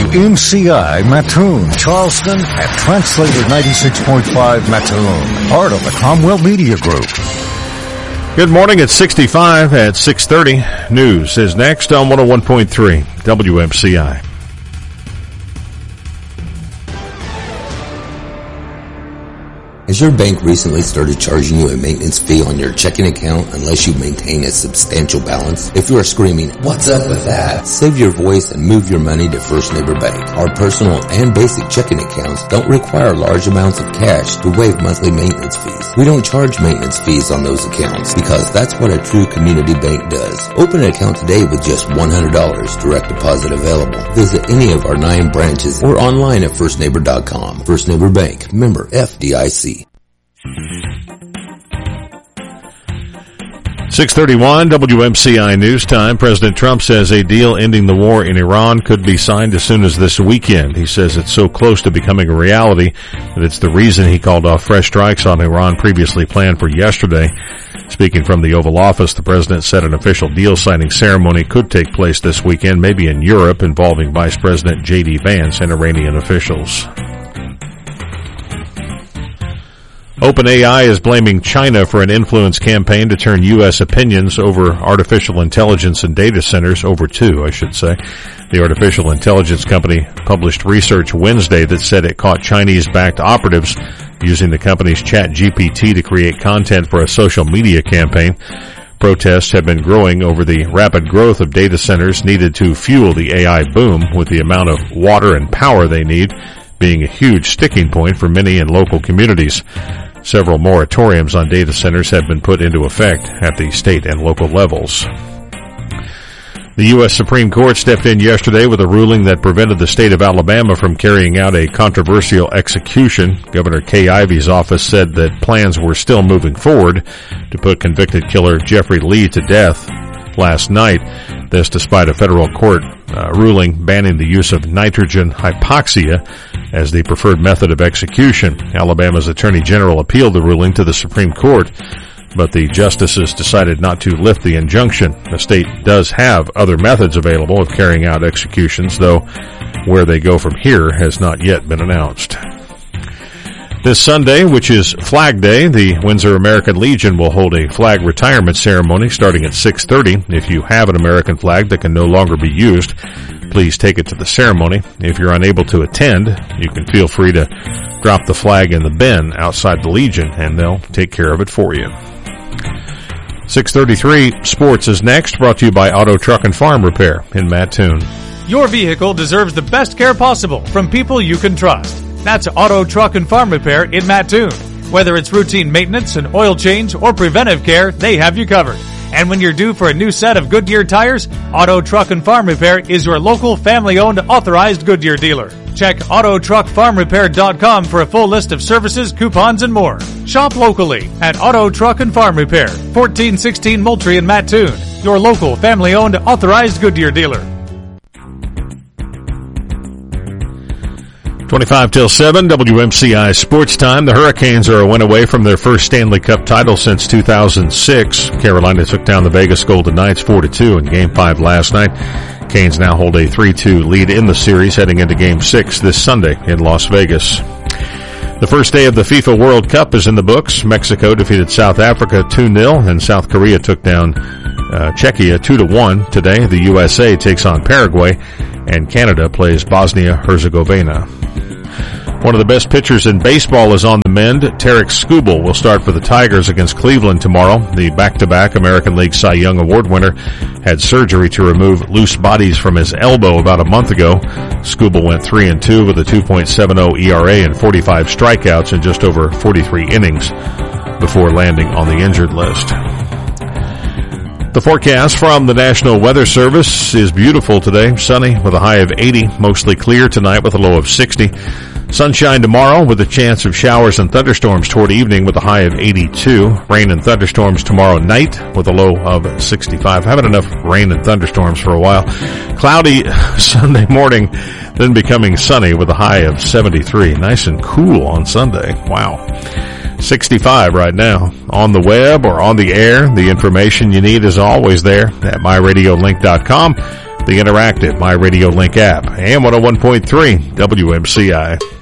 WMCI Mattoon, Charleston, and Translator 96.5 Mattoon, part of the Cromwell Media Group. Good morning. It's 65 at 6:30. News is next on 101.3 WMCI. Has your bank recently started charging you a maintenance fee on your checking account unless you maintain a substantial balance? If you are screaming, "What's up with that?" save your voice and move your money to First Neighbor Bank. Our personal and basic checking accounts don't require large amounts of cash to waive monthly maintenance fees. We don't charge maintenance fees on those accounts because that's what a true community bank does. Open an account today with just $100, direct deposit available. Visit any of our 9 branches or online at firstneighbor.com. First Neighbor Bank, member FDIC. 6:31 WMCI News Time. President Trump says a deal ending the war in Iran could be signed as soon as this weekend. He says it's so close to becoming a reality that it's the reason he called off fresh strikes on Iran previously planned for yesterday. Speaking from the Oval Office, the president said an official deal signing ceremony could take place this weekend, maybe in Europe, involving Vice President J.D. Vance and Iranian officials. OpenAI is blaming China for an influence campaign to turn U.S. opinions over artificial intelligence and data centers over to, I should say. The artificial intelligence company published research Wednesday that said it caught Chinese-backed operatives using the company's ChatGPT to create content for a social media campaign. Protests have been growing over the rapid growth of data centers needed to fuel the AI boom, with the amount of water and power they need being a huge sticking point for many in local communities. Several moratoriums on data centers have been put into effect at the state and local levels. The U.S. Supreme Court stepped in yesterday with a ruling that prevented the state of Alabama from carrying out a controversial execution. Governor Kay Ivey's office said that plans were still moving forward to put convicted killer Jeffrey Lee to death last night. This despite a federal court ruling banning the use of nitrogen hypoxia as the preferred method of execution. Alabama's Attorney General appealed the ruling to the Supreme Court, but the justices decided not to lift the injunction. The state does have other methods available of carrying out executions, though where they go from here has not yet been announced. This Sunday, which is Flag Day, the Windsor American Legion will hold a flag retirement ceremony starting at 6:30. If you have an American flag that can no longer be used, please take it to the ceremony. If you're unable to attend, you can feel free to drop the flag in the bin outside the Legion, and they'll take care of it for you. 6:33 Sports is next, brought to you by Auto Truck and Farm Repair in Mattoon. Your vehicle deserves the best care possible from people you can trust. That's Auto Truck and Farm Repair in Mattoon. Whether it's routine maintenance, an oil change, or preventive care, they have you covered. And when you're due for a new set of Goodyear tires, Auto Truck and Farm Repair is your local family-owned authorized Goodyear dealer. Check AutoTruckFarmRepair.com for a full list of services, coupons, and more. Shop locally at Auto Truck and Farm Repair, 1416 Moultrie in Mattoon, your local family-owned authorized Goodyear dealer. 25 till 7, WMCI Sports Time. The Hurricanes are a win away from their first Stanley Cup title since 2006. Carolina took down the Vegas Golden Knights 4-2 in Game 5 last night. Canes now hold a 3-2 lead in the series heading into Game 6 this Sunday in Las Vegas. The first day of the FIFA World Cup is in the books. Mexico defeated South Africa 2-0, and South Korea took down Czechia 2-1. Today, the USA takes on Paraguay, and Canada plays Bosnia-Herzegovina. One of the best pitchers in baseball is on the mend. Tarek Skubal will start for the Tigers against Cleveland tomorrow. The back-to-back American League Cy Young Award winner had surgery to remove loose bodies from his elbow about a month ago. Skubal went 3-2 with a 2.70 ERA and 45 strikeouts in just over 43 innings before landing on the injured list. The forecast from the National Weather Service is beautiful today. Sunny with a high of 80. Mostly clear tonight with a low of 60. Sunshine tomorrow with a chance of showers and thunderstorms toward evening with a high of 82. Rain and thunderstorms tomorrow night with a low of 65. Haven't enough rain and thunderstorms for a while. Cloudy Sunday morning, then becoming sunny with a high of 73. Nice and cool on Sunday. Wow. 65 right now. On the web or on the air, the information you need is always there at myradiolink.com. the interactive My Radio Link app, and 101.3 WMCI.